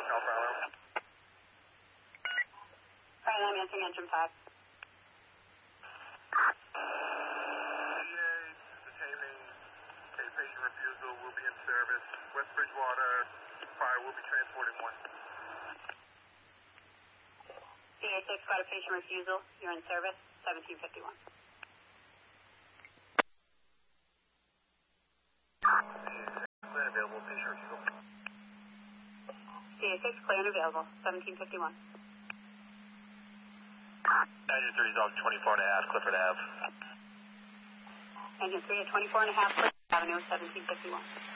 South Bravo. Alright, I'm answering engine 5. CA, this is Haley. Patient refusal will be in service. West Bridgewater fire will be transporting 1. CA6 got a patient refusal. You're in service. 1751. Available patient refusal. CA6 clear and available. 1751. Engine 3 is off 24 and a half, Clifford Ave. Engine 3 at 24 and a half, Clifford Avenue, 1751.